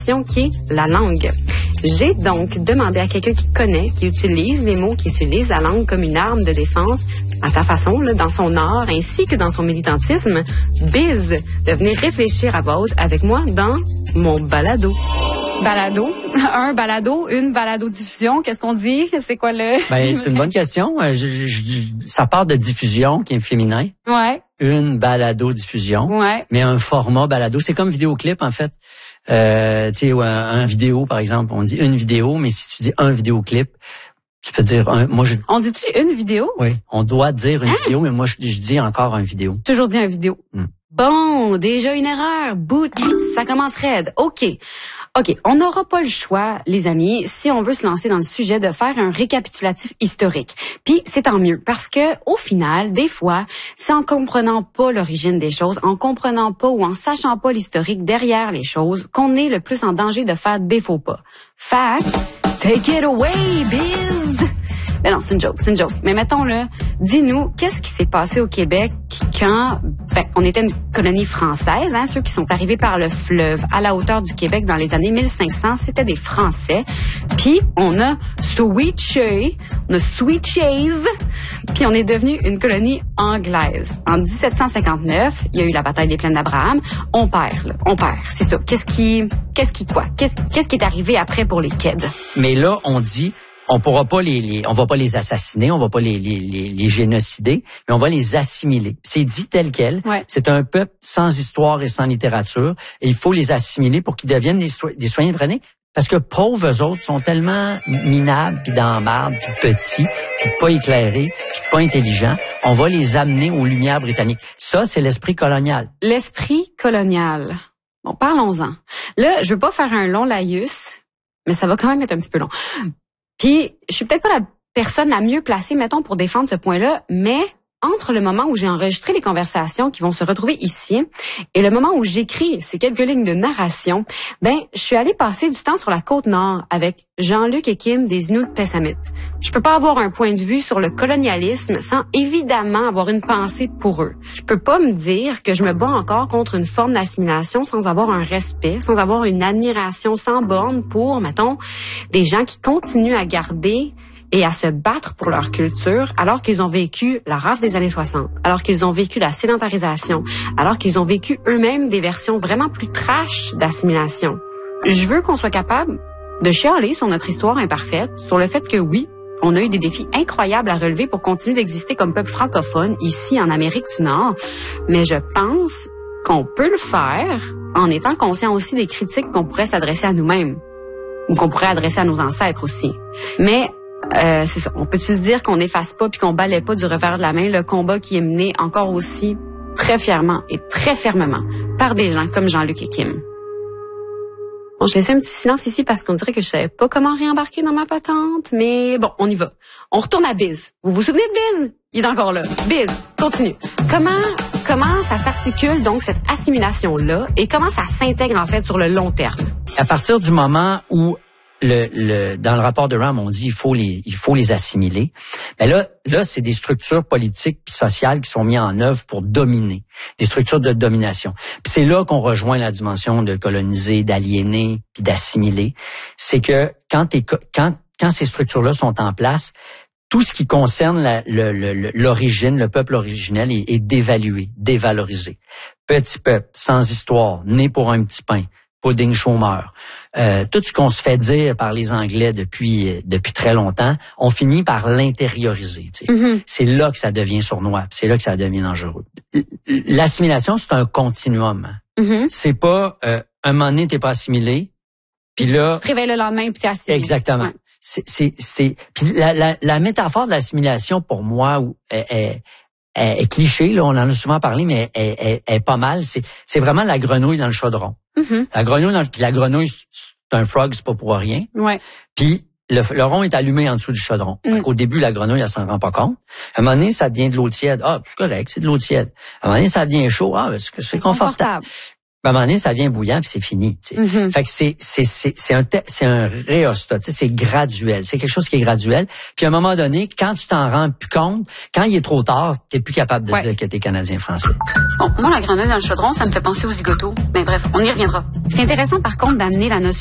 qui est la langue. J'ai donc demandé à quelqu'un qui connaît, qui utilise les mots, qui utilise la langue comme une arme de défense à sa façon, là, dans son art ainsi que dans son militantisme, Biz, de venir réfléchir à voix haute avec moi dans mon balado. Balado? Un balado? Une balado-diffusion? Qu'est-ce qu'on dit? C'est quoi le... Ben, c'est une bonne question. Ça part de diffusion, qui est féminin. Ouais. Une balado-diffusion. Ouais. Mais un format balado. C'est comme vidéoclip, en fait. Tu sais, un vidéo, par exemple. On dit une vidéo, mais si tu dis un vidéoclip, tu peux dire On dit-tu une vidéo? Oui. On doit dire une vidéo, mais moi, je dis encore un vidéo. Toujours dit un vidéo. Bon, déjà une erreur. Bout, ça commence raide. OK, on n'aura pas le choix, les amis, si on veut se lancer dans le sujet, de faire un récapitulatif historique. Puis c'est tant mieux, parce que au final, des fois, c'est en comprenant pas l'origine des choses, en comprenant pas ou en sachant pas l'historique derrière les choses, qu'on est le plus en danger de faire des faux pas. Fact, take it away, Biz! Mais non, c'est une joke. Mais mettons là, dis-nous, qu'est-ce qui s'est passé au Québec quand on était une colonie française, hein, ceux qui sont arrivés par le fleuve à la hauteur du Québec dans les années 1500, c'était des Français. Puis on a switché, puis on est devenu une colonie anglaise. En 1759, il y a eu la bataille des plaines d'Abraham. On perd, c'est ça. Qu'est-ce qui est arrivé après pour les Quéds? Mais là, on dit, on va pas les assassiner, on va pas les génocider, mais on va les assimiler. C'est dit tel quel. Ouais. C'est un peuple sans histoire et sans littérature, et il faut les assimiler pour qu'ils deviennent des citoyens britanniques. Parce que pauvres, eux autres, sont tellement minables, puis dans la marde, puis petits, puis pas éclairés, puis pas intelligents. On va les amener aux Lumières britanniques. Ça, c'est l'esprit colonial. L'esprit colonial. Bon, parlons-en. Là, je veux pas faire un long laïus, mais ça va quand même être un petit peu long. Puis, je suis peut-être pas la personne la mieux placée, mettons, pour défendre ce point-là, mais entre le moment où j'ai enregistré les conversations qui vont se retrouver ici et le moment où j'écris ces quelques lignes de narration, je suis allée passer du temps sur la Côte-Nord avec Jean-Luc et Kim des Inuits Pessamit. Je peux pas avoir un point de vue sur le colonialisme sans évidemment avoir une pensée pour eux. Je peux pas me dire que je me bats encore contre une forme d'assimilation sans avoir un respect, sans avoir une admiration sans borne pour, mettons, des gens qui continuent à garder et à se battre pour leur culture alors qu'ils ont vécu la race des années 60, alors qu'ils ont vécu la sédentarisation, alors qu'ils ont vécu eux-mêmes des versions vraiment plus trash d'assimilation. Je veux qu'on soit capable de chialer sur notre histoire imparfaite, sur le fait que oui, on a eu des défis incroyables à relever pour continuer d'exister comme peuple francophone ici en Amérique du Nord, mais je pense qu'on peut le faire en étant conscient aussi des critiques qu'on pourrait s'adresser à nous-mêmes ou qu'on pourrait adresser à nos ancêtres aussi. Mais c'est ça. On peut-tu se dire qu'on n'efface pas puis qu'on balaie pas du revers de la main le combat qui est mené encore aussi très fièrement et très fermement par des gens comme Jean-Luc et Kim? Bon, je laisse un petit silence ici parce qu'on dirait que je savais pas comment réembarquer dans ma patente, mais bon, on y va. On retourne à Biz. Vous vous souvenez de Biz? Il est encore là. Biz, continue. Comment ça s'articule donc cette assimilation-là et comment ça s'intègre en fait sur le long terme? À partir du moment où dans le rapport de Rand, on dit il faut les assimiler. Mais là, c'est des structures politiques puis sociales qui sont mises en œuvre pour dominer, des structures de domination. Puis c'est là qu'on rejoint la dimension de coloniser, d'aliéner puis d'assimiler. C'est que quand ces structures-là sont en place, tout ce qui concerne l'origine, le peuple originel est dévalué, dévalorisé. Petit peuple, sans histoire, né pour un petit pain, pudding chômeur. Tout ce qu'on se fait dire par les Anglais depuis très longtemps, on finit par l'intérioriser. C'est là que ça devient sournois, c'est là que ça devient dangereux. L'assimilation, c'est un continuum. C'est pas un moment donné, t'es pas assimilé, puis là... Tu te réveilles le lendemain puis t'es assimilé. Exactement. Ouais. Puis la métaphore de l'assimilation, pour moi, est cliché, là, on en a souvent parlé, mais est pas mal. C'est vraiment la grenouille dans le chaudron. La grenouille, c'est un frog, c'est pas pour rien. Ouais. Puis le rond est allumé en dessous du chaudron. Au début, la grenouille, elle s'en rend pas compte. À un moment donné, ça devient de l'eau tiède. Ah, c'est correct, c'est de l'eau tiède. À un moment donné, ça devient chaud. Ah, c'est confortable. À un moment donné, ça vient bouillant puis c'est fini. Fait que c'est un réostat, c'est graduel. C'est quelque chose qui est graduel. Puis à un moment donné, quand tu t'en rends plus compte, quand il est trop tard, t'es plus capable de dire que t'es Canadien-Français. Bon, moi, la grenouille dans le chaudron, ça me fait penser aux zigotos. Mais bref, on y reviendra. C'est intéressant, par contre, d'amener la notion